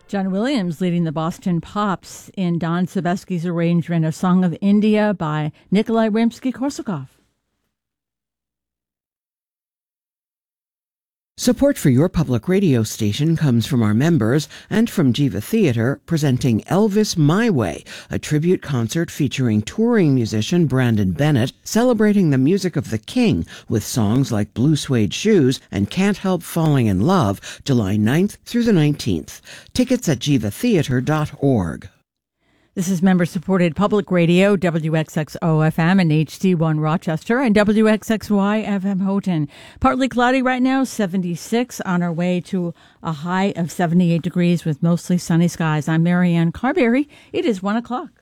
John Williams leading the Boston Pops in Don Sebesky's arrangement of Song of India by Nikolai Rimsky-Korsakov. Support for your public radio station comes from our members and from Jiva Theater, presenting Elvis My Way, a tribute concert featuring touring musician Brandon Bennett, celebrating the music of the King with songs like Blue Suede Shoes and Can't Help Falling in Love, July 9th through the 19th. Tickets at jivatheater.org. This is member-supported public radio, WXXO-FM and HD1 Rochester and WXXY-FM Houghton. Partly cloudy right now, 76, on our way to a high of 78 degrees with mostly sunny skies. I'm Marianne Carberry. It is 1 o'clock.